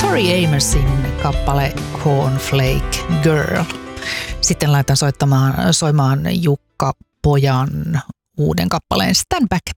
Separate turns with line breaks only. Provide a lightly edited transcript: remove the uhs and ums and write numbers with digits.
Tori Amosin kappale Cornflake Girl. Sitten laitan soimaan Jukka Pojan uuden kappaleen Stand Back.